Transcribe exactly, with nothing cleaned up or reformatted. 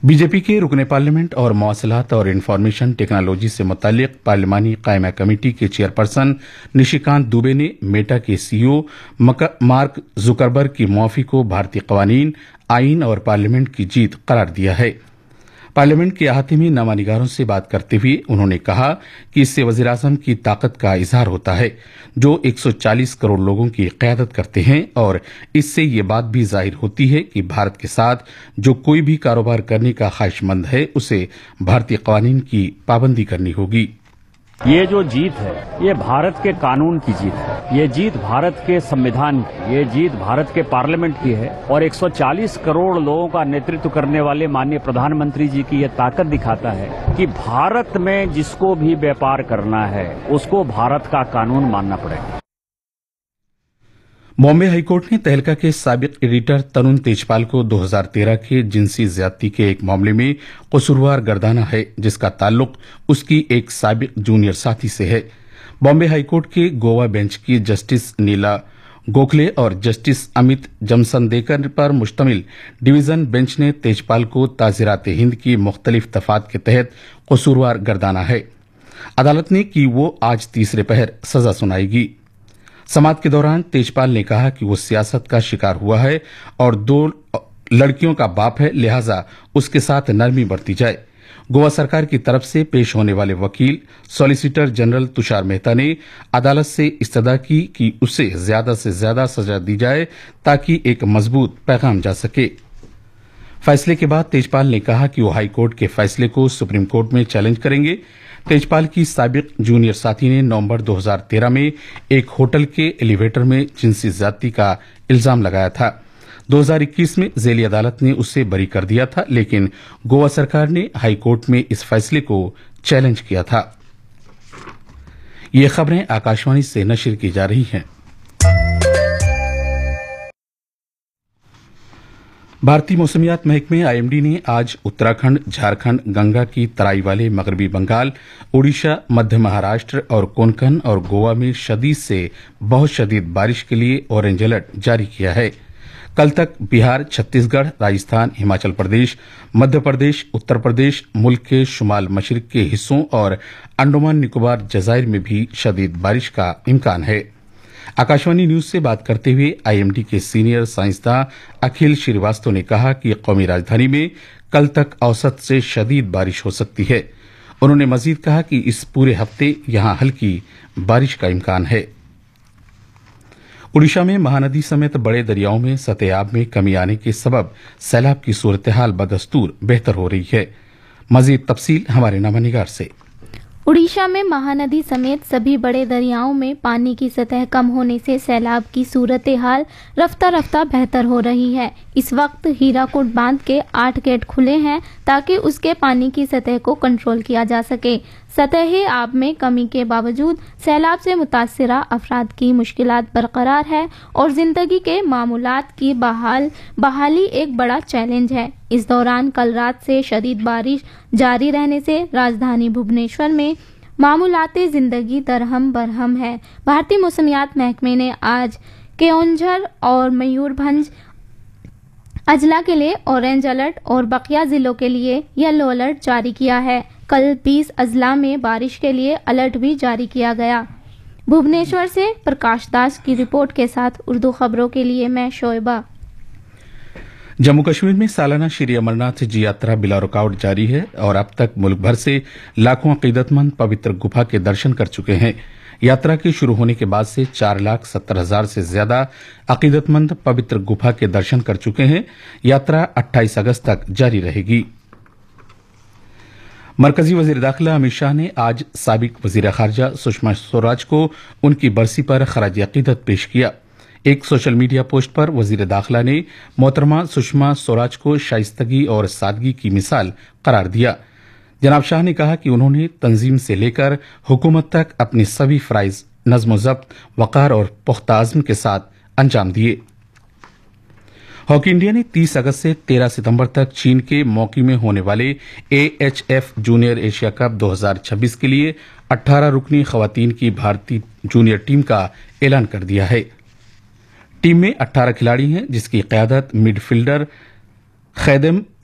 BJP के रुकने parliament और मवासलात और इंफॉर्मेशन टेक्नोलॉजी से मुतालिक पार्लिमानी कायमा कमेटी के चेयरपर्सन निशिकांत दुबे ने मेटा के सीईओ मार्क जुकरबर्ग की मुआफी को भारतीय कवानीन, आईन और पार्लियामेंट की जीत करार दिया है। पार्लियामेंट के अहाते में नवानिगारों से बात करते हुए उन्होंने कहा कि इससे वजीर आजम की ताकत का इजहार होता है, जो एक सौ चालीस करोड़ लोगों की क़यादत करते हैं, और इससे ये बात भी जाहिर होती है कि भारत के साथ जो कोई भी कारोबार करने का ख्वाहिशमंद है उसे भारतीय कवानीन की पाबंदी करनी होगी। ये जो जीत है ये भारत के कानून की जीत है, ये जीत भारत के संविधान की, ये जीत भारत के पार्लियामेंट की है और एक सौ चालीस करोड़ लोगों का नेतृत्व करने वाले माननीय प्रधानमंत्री जी की ये ताकत दिखाता है कि भारत में जिसको भी व्यापार करना है उसको भारत का कानून मानना पड़ेगा। बॉम्बे हाईकोर्ट ने तहलका के साबिक एडिटर तरुण तेजपाल को दो हज़ार तेरह के जिनसी ज्यादती के एक मामले में कसूरवार गर्दाना है, जिसका ताल्लुक उसकी एक साबिक जूनियर साथी से है। बॉम्बे हाईकोर्ट के गोवा बेंच की जस्टिस नीला गोखले और जस्टिस अमित जमसंदेकर पर मुश्तमिल डिवीजन बेंच ने तेजपाल को ताज़ीरात हिंद की मुख्तलिफ दफात के तहत कसूरवार गर्दाना है। अदालत ने कि वो आज तीसरे पहर सजा सुनाएगी। समाअत के दौरान तेजपाल ने कहा कि वो सियासत का शिकार हुआ है और दो लड़कियों का बाप है, लिहाजा उसके साथ नरमी बरती जाए। गोवा सरकार की तरफ से पेश होने वाले वकील सॉलिसिटर जनरल तुषार मेहता ने अदालत से इस्तदा की कि उसे ज्यादा से ज्यादा सजा दी जाए ताकि एक मजबूत पैगाम जा सके। फैसले के बाद तेजपाल ने कहा कि वो हाईकोर्ट के फैसले को सुप्रीम कोर्ट में चैलेंज करेंगे। तेजपाल की साबिक जूनियर साथी ने नवंबर दो हज़ार तेरह में एक होटल के एलिवेटर में जिनसी ज्यादती का इल्जाम लगाया था। दो हज़ार इक्कीस में जेली अदालत ने उसे बरी कर दिया था, लेकिन गोवा सरकार ने हाईकोर्ट में इस फैसले को चैलेंज किया था। ये खबरें आकाशवाणी से नशर की जा रही हैं। भारतीय मौसमियात महकमे आईएमडी ने आज उत्तराखंड, झारखंड, गंगा की तराई वाले मगरबी बंगाल, ओडिशा, मध्य महाराष्ट्र और कोंकण और गोवा में शदीद से बहुत शदीद बारिश के लिए ऑरेंज अलर्ट जारी किया है। कल तक बिहार, छत्तीसगढ़, राजस्थान, हिमाचल प्रदेश, मध्य प्रदेश, उत्तर प्रदेश, मुल्क के शुमाल मशरिक के हिस्सों और अंडमान निकोबार जजायर में भी शदीद बारिश का इम्कान है। आकाशवाणी न्यूज से बात करते हुए आईएमडी के सीनियर साइंसदान अखिल श्रीवास्तव ने कहा कि कौमी राजधानी में कल तक औसत से शदीद बारिश हो सकती है। उन्होंने मजीद कहा कि इस पूरे हफ्ते यहां हल्की बारिश का इम्कान है। ओडिशा में महानदी समेत बड़े दरियाओं में सतह में कमी आने के सबब सैलाब की सूरत हाल बदस्तूर बेहतर हो रही है। मजीद तफसील हमारे नामानिगार से। उड़ीसा में महानदी समेत सभी बड़े दरियाओं में पानी की सतह कम होने से सैलाब की सूरत हाल रफ्ता रफ्ता बेहतर हो रही है। इस वक्त हीराकुड बांध के आठ गेट खुले हैं ताकि उसके पानी की सतह को कंट्रोल किया जा सके। सतही आब में कमी के बावजूद सैलाब से मुतासरा अफराद की मुश्किलात बरकरार है और जिंदगी के मामूलात की बहाल बहाली एक बड़ा चैलेंज है। इस दौरान कल रात से शदीद बारिश जारी रहने से राजधानी भुवनेश्वर में मामूलाते जिंदगी दरहम बरहम है। भारतीय मौसमियात महकमे ने आज केओंझर और मयूरभंज अजला के लिए ऑरेंज अलर्ट और बकिया जिलों के लिए येलो अलर्ट जारी किया है। कल बीस अजला में बारिश के लिए अलर्ट भी जारी किया गया। भुवनेश्वर से प्रकाश दास की रिपोर्ट के साथ उर्दू खबरों के लिए मैं शोएबा। जम्मू कश्मीर में सालाना श्री अमरनाथ जी यात्रा बिला रुकावट जारी है और अब तक मुल्क भर से लाखों अकीदतमंद पवित्र गुफा के दर्शन कर चुके हैं। यात्रा के शुरू होने के बाद से चार लाख सत्तर हजार से ज्यादा अकीदतमंद पवित्र गुफा के दर्शन कर चुके हैं। यात्रा अट्ठाईस अगस्त तक जारी रहेगी। मरकजी वजीर दाखिला अमित शाह ने आज साबिक वजीर खारजा सुषमा स्वराज को उनकी बरसी पर खराज अकीदत पेश किया। एक सोशल मीडिया पोस्ट पर वजीर दाखिला ने मोहतरमा सुषमा स्वराज को शाइस्तगी और सादगी की मिसाल करार दिया। जनाब शाह ने कहा कि उन्होंने तंजीम से लेकर हुकूमत तक अपने सभी फराइज नज्म ज़ब्त, वक़ार और पुख्ता अज़्म के साथ अंजाम दिए। हॉकी इंडिया ने तीस अगस्त से तेरह सितंबर तक चीन के मौकी में होने वाले एएचएफ जूनियर एशिया कप दो हज़ार छब्बीस के लिए अठारह रुकनी खवातीन की भारतीय जूनियर टीम का ऐलान कर दिया है। टीम में अठारह खिलाड़ी हैं, जिसकी क़यादत मिडफील्डर खैदम